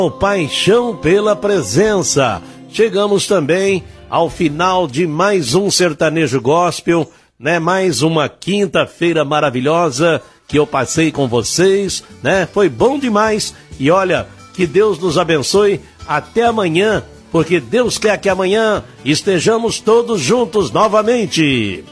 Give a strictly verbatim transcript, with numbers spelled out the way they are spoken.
Paixão pela presença. Chegamos também ao final de mais um Sertanejo Gospel, né? Mais uma quinta-feira maravilhosa que eu passei com vocês, né? Foi bom demais. E olha, que Deus nos abençoe até amanhã, porque Deus quer que amanhã estejamos todos juntos novamente.